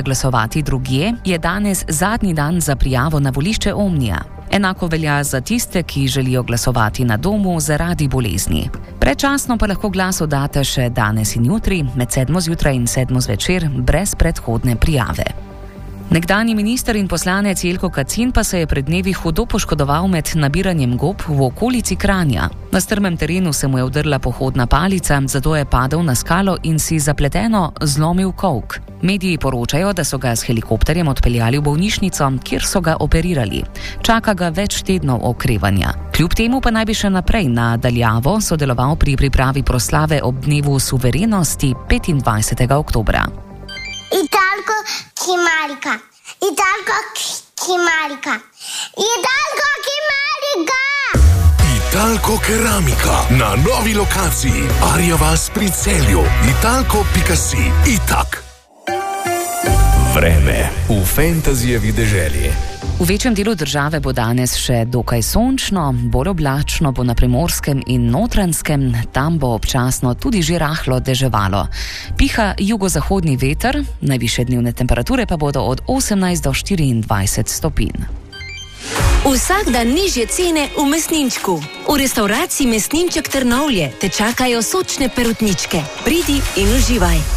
hočete glasovati drugje, je danes zadnji dan za prijavo na volišče Omnija. Enako velja za tiste, ki želijo glasovati na domu zaradi bolezni. Predčasno pa lahko glas oddate še danes in jutri, med 7 zjutraj in 7 zvečer, brez predhodne prijave. Nekdanji minister in poslanec Jelko Kacin pa se je pred dnevi hudo poškodoval med nabiranjem gob v okolici Kranja. Na strmem terenu se mu je udrla pohodna palica, zato je padel na skalo in si zapleteno zlomil kolk. Mediji poročajo, da so ga s helikopterjem odpeljali v bolnišnico, kjer so ga operirali. Čaka ga več tednov okrevanja. Kljub temu pa naj bi še naprej na daljavo sodeloval pri pripravi proslave ob dnevu suverenosti 25. oktobra. Italko Kimarika. Italko Kimarika. Italko Kimarika. Italko Keramika na novi lokaciji Arjavas pri Celju. Italko.si. Itak. Vreme v Fantasyjevi deželi. V večjem delu države bo danes še dokaj sončno, bolj oblačno bo na Primorskem in Notranjskem, tam bo občasno tudi že rahlo deževalo. Piha jugozahodni veter, najvišje dnevne temperature pa bodo od 18 do 24 stopinj. Vsak dan nižje cene v mesninčku. V restavraciji Mesninček Trnovlje te čakajo sočne perutničke. Pridi in uživaj.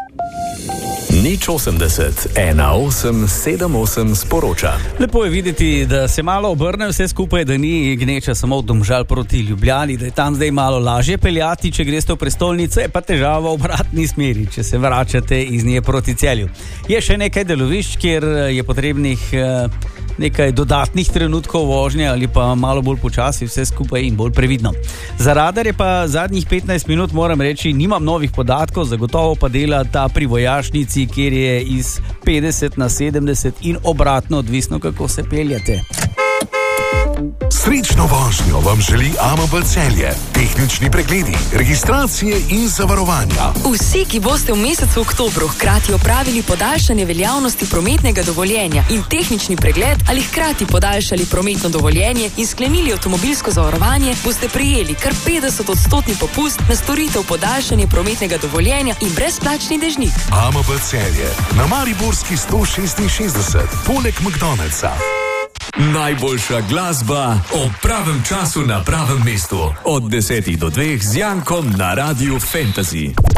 080 1878 sporoča. Lepo je videti, da se malo obrne vse skupaj, da ni gneča samo od Domžal proti Ljubljani, da je tam zdaj malo lažje peljati, če greste v prestolnico, je pa težava v obratni smeri, če se vračate iz nje proti Celju. Je še nekaj delovišč, kjer je potrebnih nekaj dodatnih trenutkov vožnje ali pa malo bolj počasi vse skupaj in bolj previdno. Za radarje pa zadnjih 15 minut moram reči, nimam novih podatkov, zagotovo pa dela ta pri vojašnici, kjer je iz 50 na 70 in obratno, odvisno kako se peljete. Srečno vožnjo vam želi AMB Celje. Tehnični pregledi, registracije in zavarovanja. Vsi, ki boste v mesecu oktobru hkrati opravili podaljšanje veljavnosti prometnega dovoljenja in tehnični pregled ali hkrati podaljšali prometno dovoljenje in sklenili avtomobilsko zavarovanje, boste prejeli kar 50% popust na storitev podaljšanje prometnega dovoljenja in brezplačni dežnik. AMB Celje na Mariborski 166, poleg McDonald'sa. Najboljša glasba ob pravem času na pravem mestu. Od 10 do 2 z Jankom na Radiu Fantasy.